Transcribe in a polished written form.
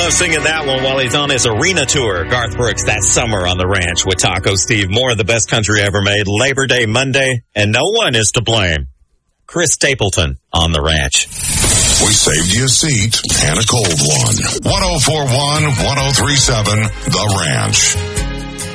love singing that one while he's on his arena tour. Garth Brooks, that summer on the ranch with Taco Steve. More of the best country ever made. Labor Day Monday, and no one is to blame. Chris Stapleton on the ranch. We saved you a seat and a cold one. 1041, 1037, The Ranch.